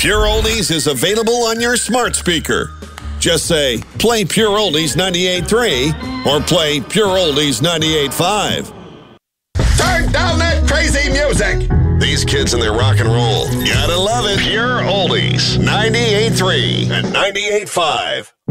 Pure Oldies is available on your smart speaker. Just say, play Pure Oldies 98.3 or play Pure Oldies 98.5. Turn down that crazy music! These kids and their rock and roll. Gotta love it. Pure Oldies 98.3 and 98.5.